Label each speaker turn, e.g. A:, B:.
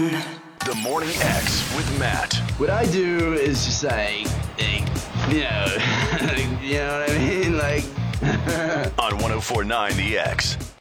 A: The Morning X with Matt.
B: What I do is just say, you know, you know what I mean? Like,
A: On 104.9 The X.